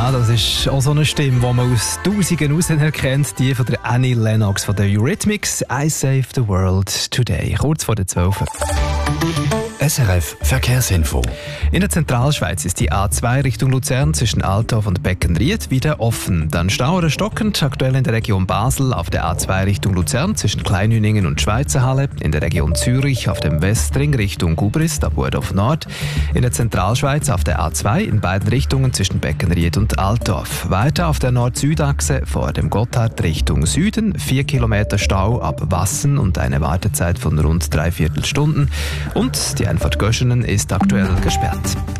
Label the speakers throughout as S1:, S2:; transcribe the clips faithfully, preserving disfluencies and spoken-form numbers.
S1: Ja, das ist auch so eine Stimme, die man aus Tausenden raus erkennt. Die von der Annie Lennox von der Eurythmics. I Save the World Today. Kurz vor der zwölf.
S2: S R F Verkehrsinfo.
S1: In der Zentralschweiz ist die A zwei Richtung Luzern zwischen Altdorf und Beckenried wieder offen. Dann Stau oder stockend, aktuell in der Region Basel auf der A zwei Richtung Luzern zwischen Kleinhüningen und Schweizerhalle, in der Region Zürich auf dem Westring Richtung Gubrist ab Burdorf Nord, in der Zentralschweiz auf der A zwei in beiden Richtungen zwischen Beckenried und Altdorf. Weiter auf der Nord-Süd-Achse vor dem Gotthard Richtung Süden, vier Kilometer Stau ab Wassen und eine Wartezeit von rund dreiviertel Stunden. Und die Einfahrt Göschenen ist aktuell gesperrt.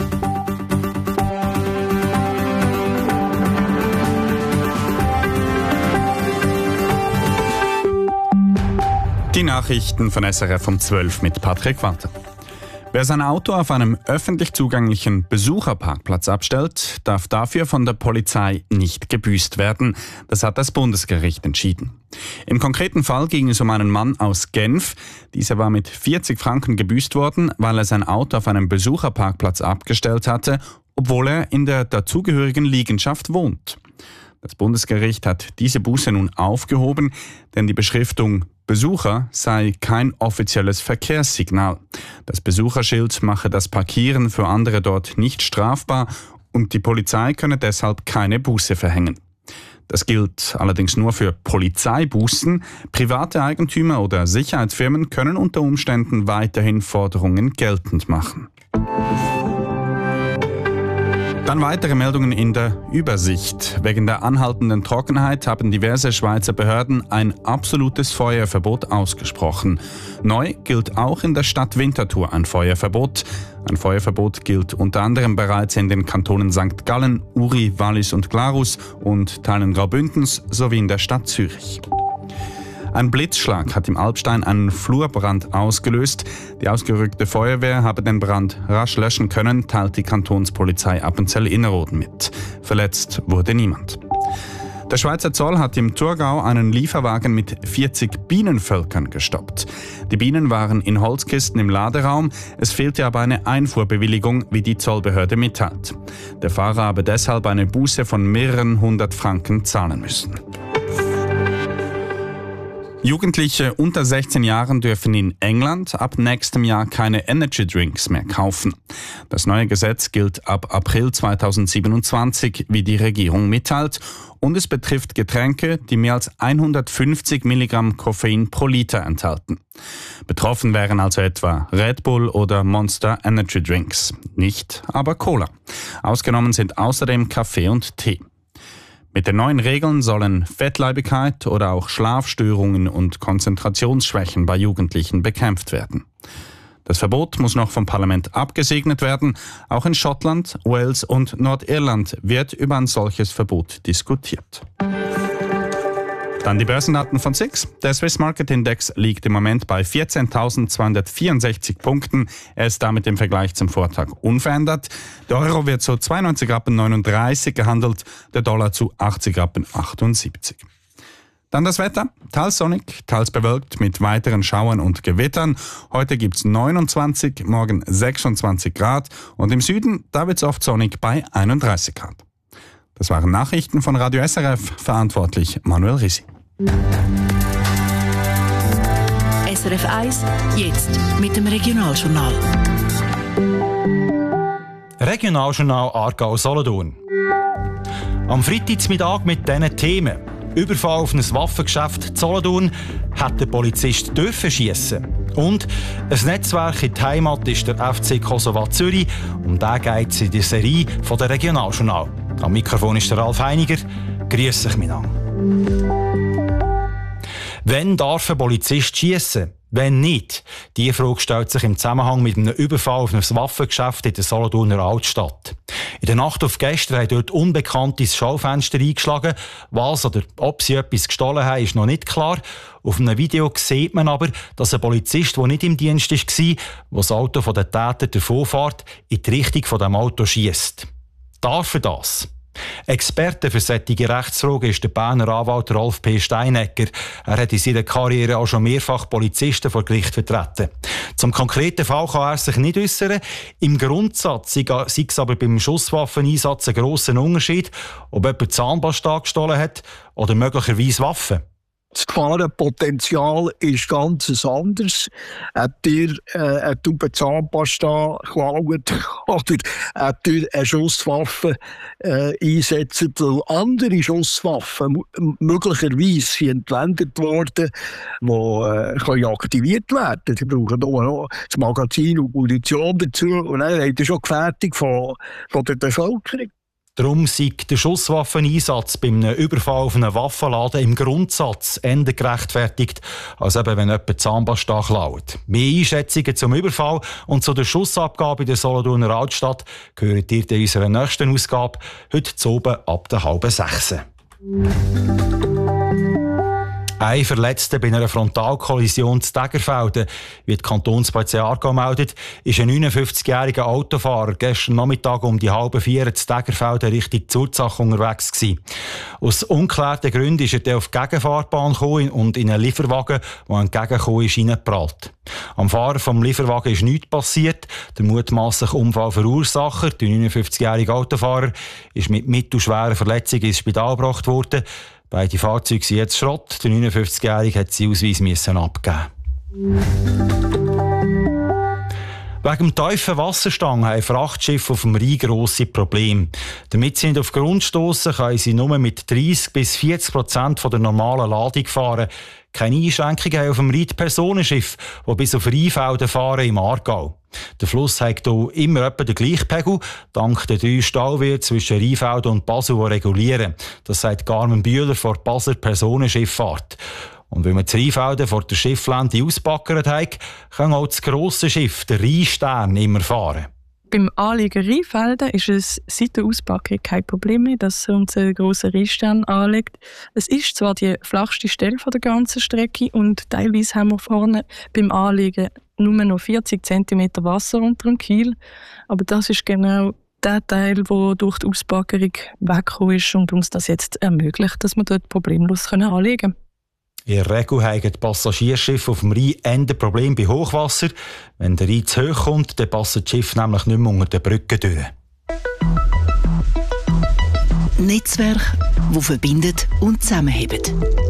S3: Die Nachrichten von S R F um zwölf mit Patrick Walter. Wer sein Auto auf einem öffentlich zugänglichen Besucherparkplatz abstellt, darf dafür von der Polizei nicht gebüßt werden. Das hat das Bundesgericht entschieden. Im konkreten Fall ging es um einen Mann aus Genf. Dieser war mit vierzig Franken gebüßt worden, weil er sein Auto auf einem Besucherparkplatz abgestellt hatte, obwohl er in der dazugehörigen Liegenschaft wohnt. Das Bundesgericht hat diese Buße nun aufgehoben, denn die Beschriftung Besucher sei kein offizielles Verkehrssignal. Das Besucherschild mache das Parkieren für andere dort nicht strafbar und die Polizei könne deshalb keine Buße verhängen. Das gilt allerdings nur für Polizeibußen. Private Eigentümer oder Sicherheitsfirmen können unter Umständen weiterhin Forderungen geltend machen. Dann weitere Meldungen in der Übersicht. Wegen der anhaltenden Trockenheit haben diverse Schweizer Behörden ein absolutes Feuerverbot ausgesprochen. Neu gilt auch in der Stadt Winterthur ein Feuerverbot. Ein Feuerverbot gilt unter anderem bereits in den Kantonen Sankt Gallen, Uri, Wallis und Glarus und Teilen Graubündens sowie in der Stadt Zürich. Ein Blitzschlag hat im Alpstein einen Flurbrand ausgelöst. Die ausgerückte Feuerwehr habe den Brand rasch löschen können, teilt die Kantonspolizei Appenzell-Innerrhoden mit. Verletzt wurde niemand. Der Schweizer Zoll hat im Thurgau einen Lieferwagen mit vierzig Bienenvölkern gestoppt. Die Bienen waren in Holzkisten im Laderaum, es fehlte aber eine Einfuhrbewilligung, wie die Zollbehörde mitteilt. Der Fahrer habe deshalb eine Buße von mehreren hundert Franken zahlen müssen. Jugendliche unter sechzehn Jahren dürfen in England ab nächstem Jahr keine Energy Drinks mehr kaufen. Das neue Gesetz gilt ab April zweitausendsiebenundzwanzig, wie die Regierung mitteilt, und es betrifft Getränke, die mehr als hundertfünfzig Milligramm Koffein pro Liter enthalten. Betroffen wären also etwa Red Bull oder Monster Energy Drinks, nicht aber Cola. Ausgenommen sind außerdem Kaffee und Tee. Mit den neuen Regeln sollen Fettleibigkeit oder auch Schlafstörungen und Konzentrationsschwächen bei Jugendlichen bekämpft werden. Das Verbot muss noch vom Parlament abgesegnet werden. Auch in Schottland, Wales und Nordirland wird über ein solches Verbot diskutiert. Dann die Börsendaten von S I X. Der Swiss Market Index liegt im Moment bei vierzehntausendzweihundertvierundsechzig Punkten. Er ist damit im Vergleich zum Vortag unverändert. Der Euro wird zu zweiundneunzig Rappen neununddreißig gehandelt, der Dollar zu achtzig Rappen achtundsiebzig. Dann das Wetter. Teils sonnig, teils bewölkt mit weiteren Schauern und Gewittern. Heute gibt es neunundzwanzig, morgen sechsundzwanzig Grad und im Süden, da wird es oft sonnig bei einunddreißig Grad. Das waren Nachrichten von Radio S R F, verantwortlich Manuel Risi.
S4: S R F eins, jetzt mit dem Regionaljournal.
S5: Regionaljournal Aargau-Solothurn. Am Freitagmittag mit diesen Themen. Überfall auf ein Waffengeschäft in Solothurn, hat der Polizist dürfen schiessen. Und ein Netzwerk in die Heimat ist der F C Kosova Zürich. Um den geht es in der Serie von der Regionaljournal. Am Mikrofon ist der Ralf Heiniger. Grüß euch miteinander. Wann darf ein Polizist schiessen? Wenn nicht? Diese Frage stellt sich im Zusammenhang mit einem Überfall auf ein Waffengeschäft in der Solothurner Altstadt. In der Nacht auf gestern haben dort Unbekannte ins Schaufenster eingeschlagen. Was oder ob sie etwas gestohlen haben, ist noch nicht klar. Auf einem Video sieht man aber, dass ein Polizist, der nicht im Dienst war, der das Auto der Täter davonfährt, in die Richtung von dem Auto schiesst. Darf er das? Experte für solche Rechtsfragen ist der Berner Anwalt Rolf P. Steinegger. Er hat in seiner Karriere auch schon mehrfach Polizisten vor Gericht vertreten. Zum konkreten Fall kann er sich nicht äußern. Im Grundsatz sei es aber beim Schusswaffeneinsatz ein grosser Unterschied, ob jemand Zahnpasta gestohlen hat oder möglicherweise Waffen.
S6: Das Gefahrenpotenzial ist ganz anders. Hat ihr äh, eine Tube Zahnpasta geklaut oder hat ihr eine Schusswaffe äh, einsetzen, weil andere Schusswaffen m- möglicherweise entwendet worden, die äh, können aktiviert werden können. Sie brauchen nur noch das Magazin und Munition dazu. Und dann hat er schon Gefährdung von, von der Bevölkerung.
S5: Darum sei der Schusswaffeneinsatz bei einem Überfall auf einen Waffenladen im Grundsatz eher gerechtfertigt, als eben, wenn jemand Zahnpasta klaut. Mehr Einschätzungen zum Überfall und zu der Schussabgabe in der Solothurner Altstadt gehört ihr in unserer nächsten Ausgabe, heute zu oben ab der halben sechs. Ein Verletzter bei einer Frontalkollision zu Deggerfelden, wie die Kantonspolizei Aargau meldet, ist ein neunundfünfzigjähriger Autofahrer gestern Nachmittag um die halbe vier zu Deggerfelden Richtung Zurzach unterwegs gewesen. Aus ungeklärten Gründen ist er auf die Gegenfahrbahn gekommen und in einen Lieferwagen, der entgegengekommen ist, hineingeprallt. Am Fahrer vom Lieferwagen ist nichts passiert. Der mutmaßliche Unfallverursacher, der neunundfünfzigjährige Autofahrer, ist mit mittelschweren Verletzungen ins Spital gebracht worden. Beide Fahrzeuge sind jetzt Schrott. Der neunundfünfzigjährige musste seinen Ausweis müssen abgeben. Wegen dem tiefen Wasserstand haben Frachtschiffe auf dem Rhein grosse Probleme. Damit sie nicht auf Grund stossen, können sie nur mit dreißig bis vierzig Prozent von der normalen Ladung fahren. Keine Einschränkungen haben auf dem Rhein Personenschiff, die bis auf Rheinfelden fahren im Aargau. Der Fluss hat hier immer etwa den gleichen Pegel, dank der drei Stallwege zwischen Rheinfelden und Basel, die regulieren. Das sagt Carmen Bühler von der Basler Personenschifffahrt. Und weil man das Rheinfelden vor der Schifflände ausgebackert hat, kann auch das grosse Schiff, der Rheinstern, immer fahren.
S7: Beim Anliegen Rheinfelden ist es seit der Auspackung kein Problem mehr, dass uns ein grosser Rheinstern anlegt. Es ist zwar die flachste Stelle der ganzen Strecke und teilweise haben wir vorne beim Anliegen nur noch vierzig Zentimeter Wasser unter dem Kiel, aber das ist genau der Teil, der durch die Auspackerung weggekommen ist und uns das jetzt ermöglicht, dass wir dort problemlos anlegen können.
S5: In der Regel haben die Passagierschiffe auf dem Rhein ein Problem bei Hochwasser. Wenn der Rhein zu hoch kommt, dann passen die Schiffe nämlich nicht mehr unter den Brücken durch.
S4: Netzwerk, das verbindet und zusammenhält.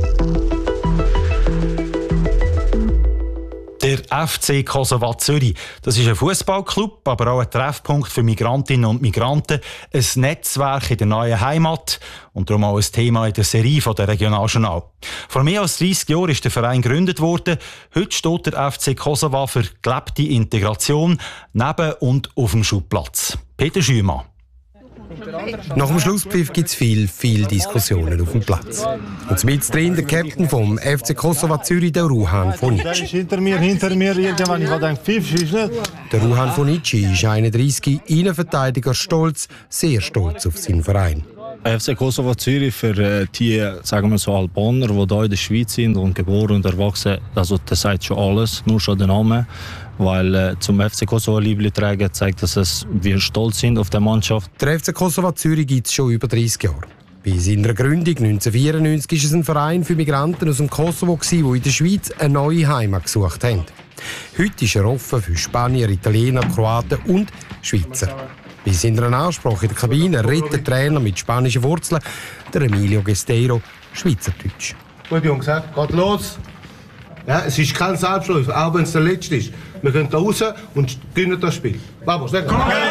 S5: Der F C Kosovo Zürich, das ist ein Fußballclub, aber auch ein Treffpunkt für Migrantinnen und Migranten, ein Netzwerk in der neuen Heimat und darum auch ein Thema in der Serie von der Regionaljournal. Vor mehr als dreissig Jahren ist der Verein gegründet worden. Heute steht der F C Kosovo für gelebte Integration neben und auf dem Schulplatz. Peter Schümann.
S8: Nach dem Schlusspfiff gibt es viel, viel Diskussionen auf dem Platz. Und mit drin der Captain vom F C Kosovo Zürich, der Ruhan Fonici.
S9: Der ist hinter mir, hinter mir, irgendwann, ich denke, Pfiff ist nicht.
S8: Der Ruhan Fonici ist einunddreissig, Innenverteidiger, stolz, sehr stolz auf seinen Verein.
S9: F C Kosovo Zürich für die, sagen wir so, Albaner, die hier in der Schweiz sind und geboren und erwachsen, also das sagt schon alles, nur schon der Name. Weil äh, zum F C Kosovo Liebling tragen zeigt, dass es, wir stolz sind auf die Mannschaft.
S8: Der F C Kosovo Zürich gibt es schon über dreissig Jahre. Bei seiner Gründung neunzehnhundertvierundneunzig war es ein Verein für Migranten aus dem Kosovo, die in der Schweiz eine neue Heimat gesucht haben. Heute ist er offen für Spanier, Italiener, Kroaten und Schweizer. Bei seiner Ansprache in der Kabine redet der Trainer mit spanischen Wurzeln, der Emilio Gesteiro, Schweizerdeutsch.
S10: Gut, Jungs, geht los. Ja, es ist kein Selbstläufer, auch wenn es der letzte ist. Wir gehen da raus und gewinnen das Spiel. Vamos, ne?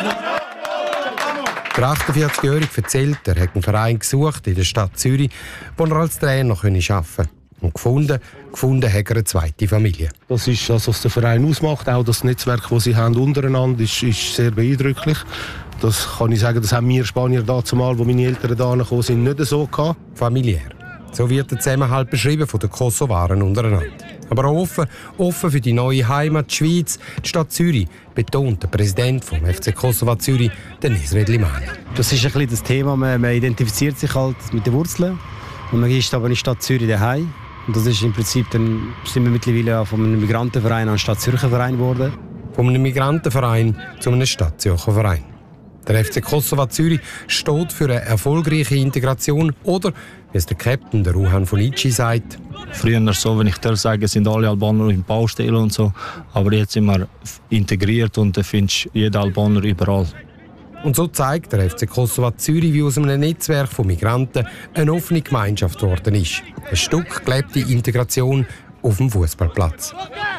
S8: Der achtundvierzigjährige erzählt, er hat einen Verein gesucht in der Stadt Zürich, wo er als Trainer arbeiten konnte. Und gefunden, gefunden hat er eine zweite Familie.
S10: Das ist das, was der Verein ausmacht. Auch das Netzwerk, das sie haben untereinander, ist, ist sehr beeindrucklich. Das kann ich sagen, das haben wir Spanier dazumal, wo meine Eltern da gekommen sind, nicht so gehabt.
S8: Familiär. So wird der Zusammenhalt beschrieben von den Kosovaren untereinander. Aber auch offen, offen für die neue Heimat, die Schweiz, die Stadt Zürich, betont der Präsident vom F C Kosovo Zürich, Dennis Redlimani.
S11: Das ist ein bisschen das Thema, man, man identifiziert sich halt mit den Wurzeln und man ist aber in die Stadt Zürich daheim. Und das ist im Prinzip, dann sind wir mittlerweile von einem Migrantenverein an Stadt Zürcher Verein geworden.
S8: Von einem Migrantenverein zu einem Stadt Zürcher Verein. Der F C Kosova Zürich steht für eine erfolgreiche Integration oder, wie es der Captain, der Ruhan Fonici, sagt:
S9: Früher so, wenn ich dir sage, sind alle Albaner in Baustellen und so, aber jetzt sind wir integriert und da findest jeden Albaner überall.
S8: Und so zeigt der F C Kosova Zürich, wie aus einem Netzwerk von Migranten eine offene Gemeinschaft geworden ist. Ein Stück gelebte Integration auf dem Fußballplatz.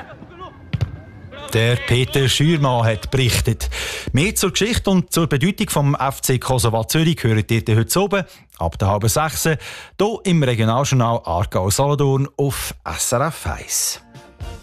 S5: Der Peter Schürmann hat berichtet. Mehr zur Geschichte und zur Bedeutung vom F C Kosova Zürich hört ihr heute oben ab der halben sechs hier im Regionaljournal Aargau Solothurn auf S R F eins.